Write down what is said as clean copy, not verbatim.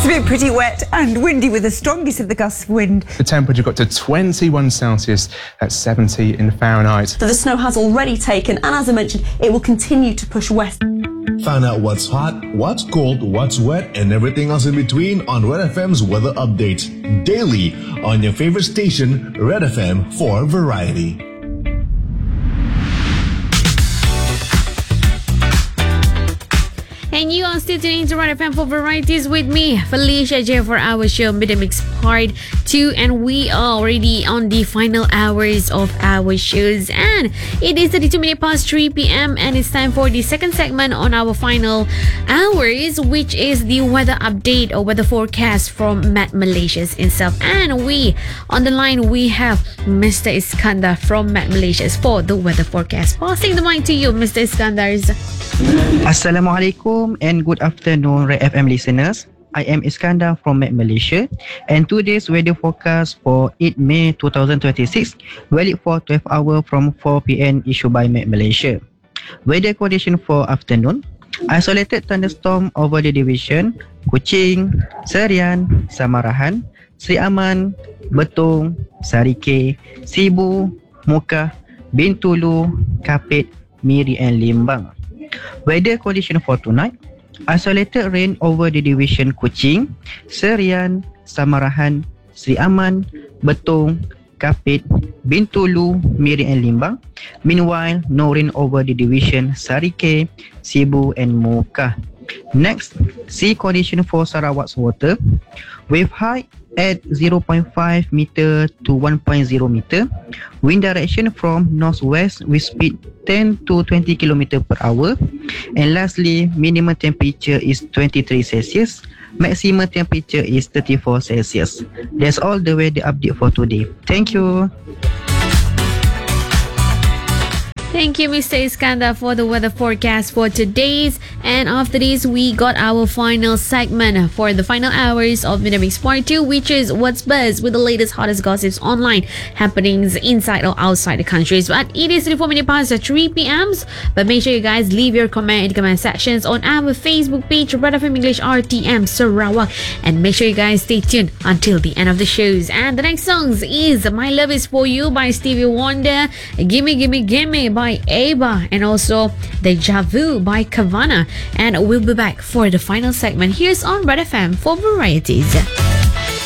It's been pretty wet and windy with the strongest of the gusts of wind. The temperature got to 21 Celsius at 70 in Fahrenheit. So the snow has already taken, and as I mentioned, it will continue to push west. Find out what's hot, what's cold, what's wet, and everything else in between on Red FM's weather update daily on your favorite station, Red FM, for variety. And you are still tuning to Red FM for Varieties with me, Felicia J, for our show Midday Mix Part 2. And we are already on the final hours of our shows. And it is 32 minutes past 3 p.m. And it's time for the second segment on our final hours, which is the weather update or weather forecast from Met Malaysia itself. And we, on the line, we have Mr. Iskandar from Met Malaysia for the weather forecast. Passing the mic to you, Mr. Iskandar. Assalamualaikum and good afternoon, Red FM listeners. I am Iskandar from Met Malaysia, and today's weather forecast for 8 May 2026, valid for 12 hours from 4 p.m. issued by Met Malaysia. Weather condition for afternoon: isolated thunderstorm over the division Kuching, Serian, Samarahan, Sri Aman, Betong, Sarike, Sibu, Muka, Bintulu, Kapit, Miri and Limbang. Weather condition for tonight: isolated rain over the division Kuching, Serian, Samarahan, Sri Aman, Betong, Kapit, Bintulu, Miri and Limbang. Meanwhile, no rain over the division Sarike, Sibu and Muka. Next, sea condition for Sarawak's water: wave height at 0.5 meter to 1.0 meter, wind direction from northwest with speed 10 to 20 km per hour, and lastly, minimum temperature is 23 Celsius, maximum temperature is 34 Celsius. That's all the weather update for today. Thank you. Thank you, Mr. Iskandar, for the weather forecast for today's. And after this, we got our final segment for the final hours of Midday Mix Part 2, which is What's Buzz, with the latest, hottest gossips online happenings inside or outside the countries. But it is 34 minutes past 3 p.m. But make sure you guys leave your comment in the comment sections on our Facebook page, Red FM English RTM Sarawak. And make sure you guys stay tuned until the end of the shows. And the next songs is My Love Is For You by Stevie Wonder, Gimme Gimme Gimme by Ava, and also Deja Vu by Kavana. And we'll be back for the final segment. Here's on Red FM for Varieties.